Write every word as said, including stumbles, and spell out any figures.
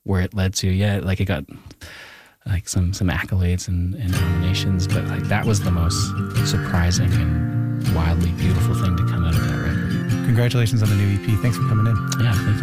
where it led to. Yeah, like it got like some some accolades and, and nominations, but like that was the most surprising and wildly beautiful thing to come out of that record. Congratulations on the new E P. Thanks for coming in. Yeah, thank you.